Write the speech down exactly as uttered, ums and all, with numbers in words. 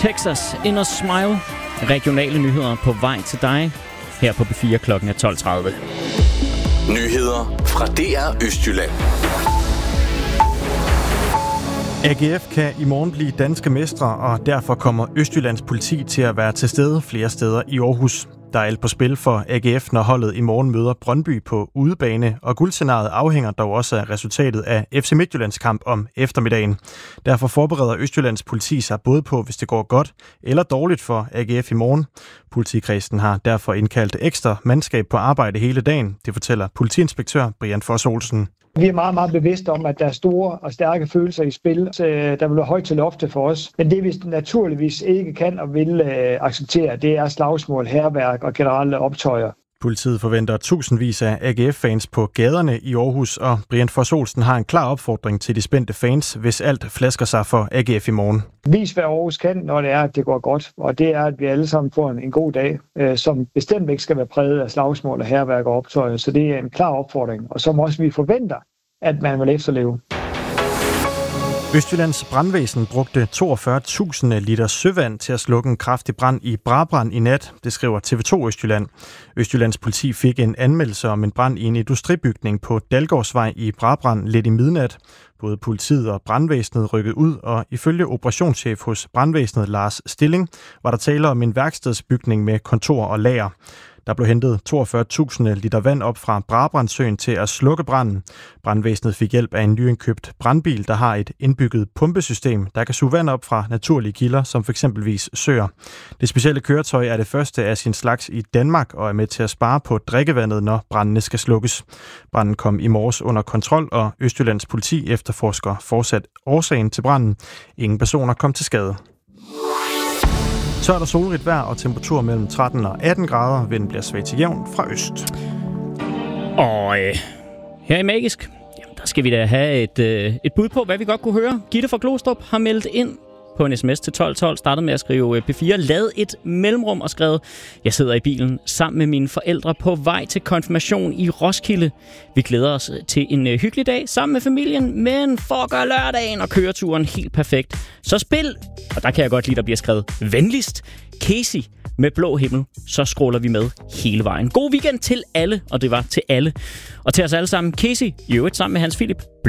Texas in a Smile. Regionale nyheder på vej til dig her på B fire klokken er tolv tredive. Nyheder fra D R Østjylland. A G F kan i morgen blive danske mestre, og derfor kommer Østjyllands politi til at være til stede flere steder i Aarhus. Der er alt på spil for A G F, når holdet i morgen møder Brøndby på udebane, og guldscenariet afhænger dog også af resultatet af F C Midtjyllands kamp om eftermiddagen. Derfor forbereder Østjyllands politi sig både på, hvis det går godt eller dårligt for A G F i morgen. Politikredsen har derfor indkaldt ekstra mandskab på arbejde hele dagen, det fortæller politiinspektør Brian Foss Olsen. Vi er meget, meget bevidste om, at der er store og stærke følelser i spil, så der vil være højt til loftet for os. Men det vi naturligvis ikke kan og vil øh, acceptere, det er slagsmål, hærværk og generelle optøjer. Politiet forventer tusindvis af A G F-fans på gaderne i Aarhus, og Brian Foss Olsen har en klar opfordring til de spændte fans, hvis alt flasker sig for A G F i morgen. Vis hvad Aarhus kan, når det er, at det går godt, og det er, at vi alle sammen får en, en god dag, øh, som bestemt ikke skal være præget af slagsmål og hærværk og optøjer, så det er en klar opfordring, og som også vi forventer, at man vil efterleve. Østjyllands brandvæsen brugte toogfyrre tusind liter søvand til at slukke en kraftig brand i Brabrand i nat, det skriver T V to Østjylland. Østjyllands politi fik en anmeldelse om en brand i en industribygning på Dalgårdsvej i Brabrand lidt i midnat. Både politiet og brandvæsenet rykkede ud, og ifølge operationschef hos brandvæsenet Lars Stilling var der tale om en værkstedsbygning med kontor og lager. Der blev hentet toogfyrre tusind liter vand op fra Brabrandsøen til at slukke branden. Brandvæsenet fik hjælp af en nyindkøbt brandbil, der har et indbygget pumpesystem, der kan suge vand op fra naturlige kilder, som f.eks. søer. Det specielle køretøj er det første af sin slags i Danmark og er med til at spare på drikkevandet, når brandene skal slukkes. Branden kom i morges under kontrol, og Østjyllands politi efterforsker fortsat årsagen til branden. Ingen personer kom til skade. Så er der solrigt vejr og temperatur mellem tretten og atten grader. Vinden bliver svag til jævn fra øst. Og øh, her i Magisk, jamen, der skal vi da have et, øh, et bud på, hvad vi godt kunne høre. Gitte fra Glostrup har meldt ind på en sms til tolv tolv, startede med at skrive P fire, lad et mellemrum og skrevet, jeg sidder i bilen sammen med mine forældre på vej til konfirmation i Roskilde. Vi glæder os til en uh, hyggelig dag sammen med familien, men for at gøre lørdagen og køreturen helt perfekt. Så spil, og der kan jeg godt lide, der bliver skrevet venligst, Casey med Blå Himmel, så scroller vi med hele vejen. God weekend til alle, og det var til alle. Og til os alle sammen, Casey, i øvrigt sammen med Hans Philip.